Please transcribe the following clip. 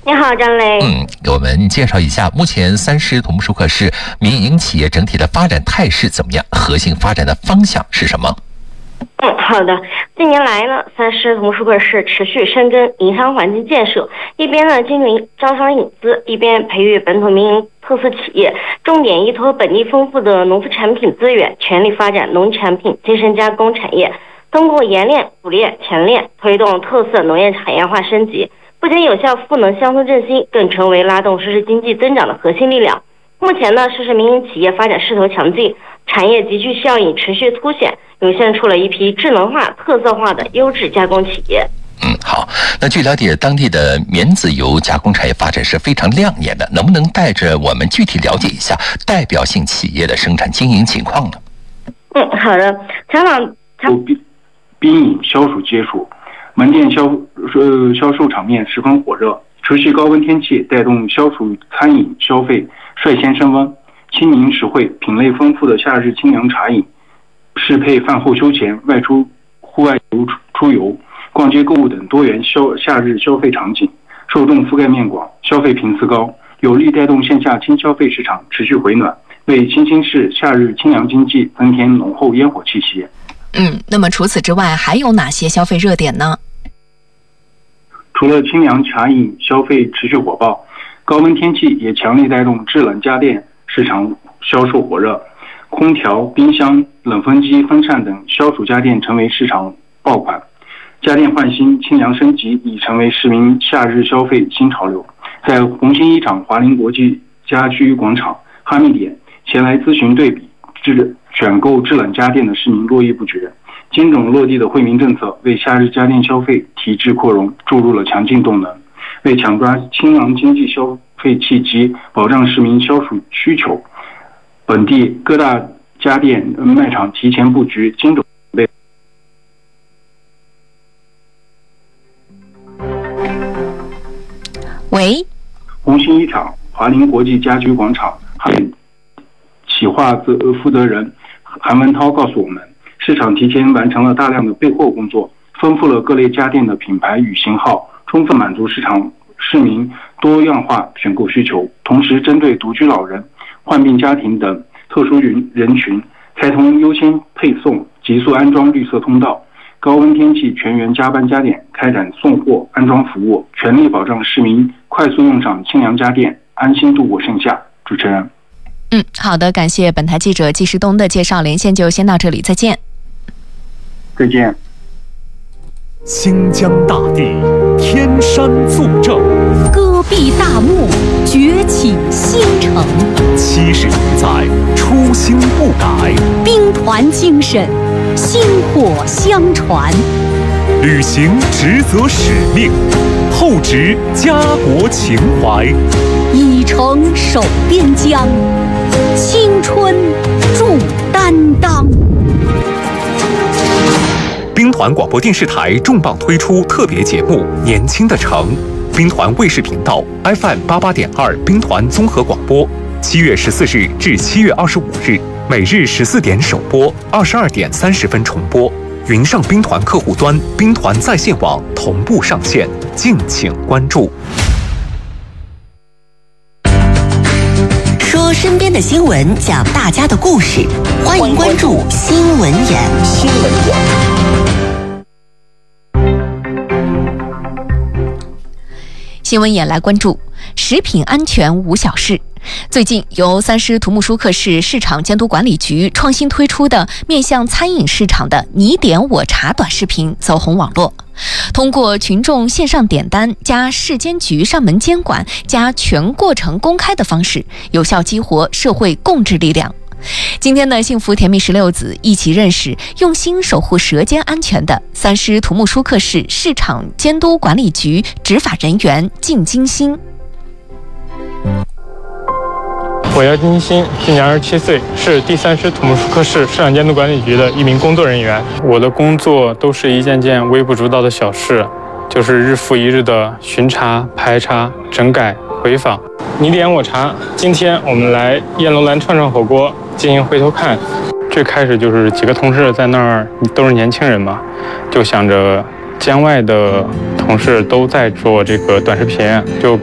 你好，张磊。 给我们介绍一下目前三师土木舒克市民营企业整体的发展态势怎么样？核心发展的方向是什么？ 好的。近年来呢，三师土木舒克市持续深耕营商环境建设，一边呢经营招商引资，一边培育本土民营特色企业，重点依托本地丰富的农副产品资源，全力发展农产品精深加工产业，通过冶炼、冶炼、钳炼，推动特色农业产业化升级，不仅有效赋能乡村振兴，更成为拉动实时经济增长的核心力量。目前呢，实施民营企业发展势头强劲，产业集聚效应持续凸显，涌现出了一批智能化、特色化的优质加工企业。 好，那据了解，当地的棉籽油加工产业发展是非常亮眼的，能不能带着我们具体了解一下代表性企业的生产经营情况呢？ 好的。 冰饮消暑解暑，门店销售场面十分火热，持续高温天气带动消暑餐饮消费率先升温，亲民实惠、品类丰富的夏日清凉茶饮，适配饭后休闲、外出户外出游、逛街购物等多元夏日消费场景，受众覆盖面广，消费频次高，有力带动线下轻消费市场持续回暖，为新兴市夏日清凉经济增添浓厚烟火气息。 那么除此之外还有哪些消费热点呢？ 除了清凉茶饮消费持续火爆，高温天气也强力带动制冷家电市场销售火热，空调、冰箱、冷风机、风扇等消暑家电成为市场爆款，家电换新、清凉升级已成为市民夏日消费新潮流。在红星一厂华林国际家居广场、哈密点前来咨询对比选购制冷家电的市民络绎不绝，精准落地的惠民政策为夏日家电消费提质扩容注入了强劲动能，为抢抓清凉经济消费契机，保障市民消暑需求，本地各大家电卖场提前布局，精准备。 喂， 红星一厂华林国际家居广场企划负责人韩文涛告诉我们，市场提前完成了大量的备货工作，丰富了各类家电的品牌与型号，充分满足市民多样化选购需求。同时针对独居老人、患病家庭等特殊人群，开通优先配送、急速安装绿色通道，高温天气全员加班加点开展送货安装服务，全力保障市民快速用上清凉家电，安心度过盛夏。主持人。 好的，感谢本台记者季世东的介绍，连线就先到这里，再见。 再见。 新疆大地，天山作证， 戈壁大幕，崛起新城。 70余载，初心不改， 兵团精神，薪火相传。 履行职责使命，厚植家国情怀， 以诚守边疆，青春铸担当。 兵团广播电视台重磅推出特别节目《年轻的城》，兵团卫视频道 FM88.2兵团综合广播，7月14日至7月25日，每日14点首播，22点30分重播。云上兵团客户端、兵团在线网同步上线，敬请关注。 说身边的新闻，讲大家的故事，欢迎关注新闻眼。 新闻眼来关注食品安全无小事。最近，由三师土木舒克市市场监督管理局创新推出的面向餐饮市场的你点我查短视频走红网络。通过群众线上点单加市监局上门监管加全过程公开的方式，有效激活社会共治力量。今天的幸福甜蜜16子一起认识用心守护舌尖安全的三师土木舒克市市场监督管理局执法人员靳金星。 我叫金星，今年27岁，是第三师土木舒克市市场监督管理局的一名工作人员。我的工作都是一件件微不足道的小事，就是日复一日的巡查、排查、整改、回访。你点我查，今天我们来燕楼兰串串火锅进行回头看。最开始就是几个同事在那儿，都是年轻人嘛，就想着江外的同事都在做这个短视频，就